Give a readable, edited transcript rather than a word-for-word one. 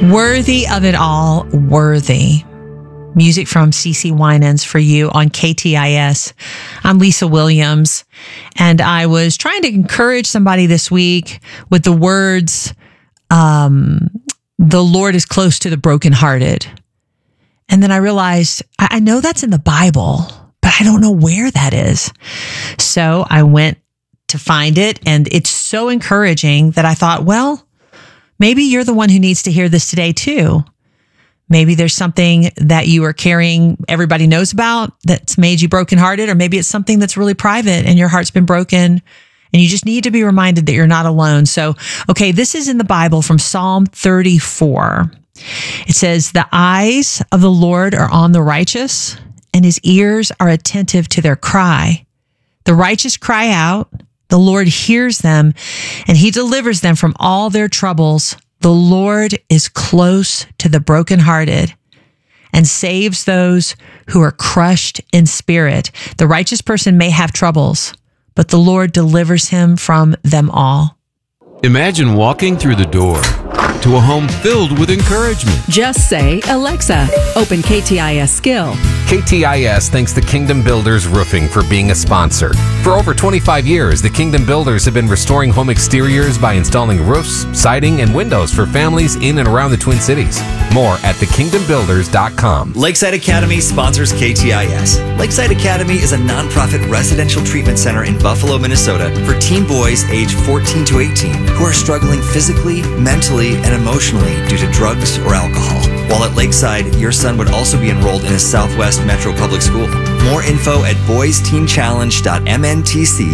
Worthy of it all, worthy. Music from CeCe Winans for you on KTIS. I'm Lisa Williams, and I was trying to encourage somebody this week with the words, the Lord is close to the brokenhearted. And then I realized, I know that's in the Bible, but I don't know where that is. So I went to find it, and it's so encouraging that I thought, well, maybe you're the one who needs to hear this today too. Maybe there's something that you are carrying everybody knows about that's made you brokenhearted, or maybe it's something that's really private and your heart's been broken and you just need to be reminded that you're not alone. So, okay, this is in the Bible from Psalm 34. It says, "The eyes of the Lord are on the righteous, and his ears are attentive to their cry. The righteous cry out, the Lord hears them, and he delivers them from all their troubles. The Lord is close to the brokenhearted and saves those who are crushed in spirit." The righteous person may have troubles, but the Lord delivers him from them all. Imagine walking through the door to a home filled with encouragement. Just say, "Alexa, open KTIS Skill." KTIS thanks the Kingdom Builders Roofing for being a sponsor. For over 25 years, the Kingdom Builders have been restoring home exteriors by installing roofs, siding, and windows for families in and around the Twin Cities. More at thekingdombuilders.com. Lakeside Academy sponsors KTIS. Lakeside Academy is a nonprofit residential treatment center in Buffalo, Minnesota for teen boys age 14 to 18 who are struggling physically, mentally, and emotionally due to drugs or alcohol. While at Lakeside, your son would also be enrolled in a Southwest Metro Public School. More info at boysteenchallenge.mntc